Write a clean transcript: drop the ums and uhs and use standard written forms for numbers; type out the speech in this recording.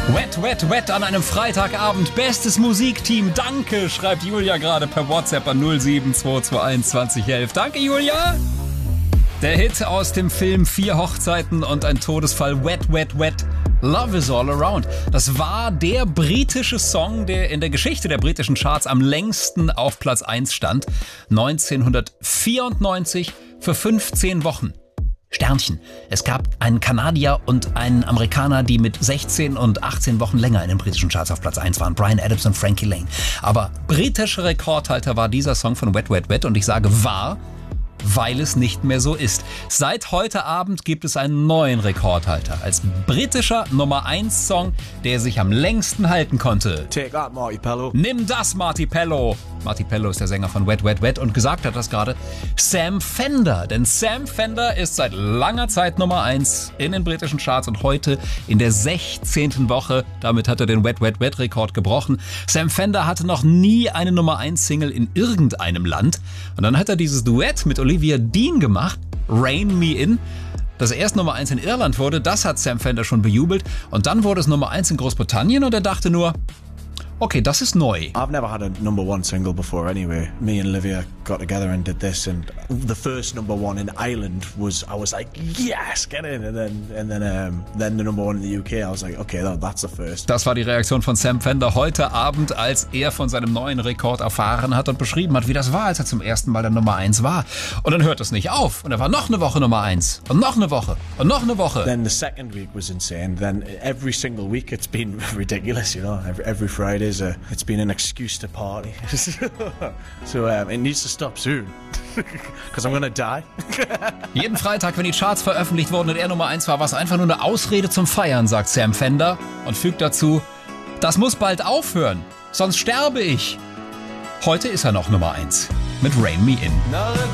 Wet, wet, wet an einem Freitagabend. Bestes Musikteam. Danke, schreibt Julia gerade per WhatsApp an 07221 2011. Danke, Julia. Der Hit aus dem Film 4 Hochzeiten und ein Todesfall. Wet, wet, wet. Love is all around. Das war der britische Song, der in der Geschichte der britischen Charts am längsten auf Platz 1 stand. 1994 für 15 Wochen. Sternchen. Es gab einen Kanadier und einen Amerikaner, die mit 16 und 18 Wochen länger in den britischen Charts auf Platz 1 waren. Bryan Adams und Frankie Lane. Aber britischer Rekordhalter war dieser Song von Wet, Wet, Wet. Und ich sage war, weil es nicht mehr so ist. Seit heute Abend gibt es einen neuen Rekordhalter. Als britischer Nummer 1 Song, der sich am längsten halten konnte. Take that, Marty Pello. Nimm das, Marty Pello. Marty Pello ist der Sänger von Wet, Wet, Wet und gesagt hat das gerade Sam Fender. Denn Sam Fender ist seit langer Zeit Nummer 1 in den britischen Charts und heute in der 16. Woche. Damit hat er den Wet, Wet, Wet Rekord gebrochen. Sam Fender hatte noch nie eine Nummer 1 Single in irgendeinem Land. Und dann hat er dieses Duett mit Olivia Dean gemacht, Rain Me In. Dass er erst Nummer 1 in Irland wurde, das hat Sam Fender schon bejubelt. Und dann wurde es Nummer 1 in Großbritannien und er dachte nur, okay, das ist neu. I've never had a number 1 single before anyway. Me and Olivia got together and did this, and the first number 1 in Ireland was, I was like, yes, get in. And then the number 1 in the UK, I was like, okay, that's the first. Das war die Reaktion von Sam Fender heute Abend, als er von seinem neuen Rekord erfahren hat und beschrieben hat, wie das war, als er zum ersten Mal der Nummer 1 war. Und dann hört es nicht auf. Und er war noch eine Woche Nummer 1. Und noch eine Woche. Und noch eine Woche. Then the second week was insane. Then every single week it's been ridiculous, you know. Every Friday it's been an excuse to party. So it needs to stop soon. Because I'm gonna die. Jeden Freitag, wenn die Charts veröffentlicht wurden und er Nummer 1 war, war es einfach nur eine Ausrede zum Feiern, sagt Sam Fender und fügt dazu, das muss bald aufhören, sonst sterbe ich. Heute ist er noch Nummer 1 mit Rain Me In.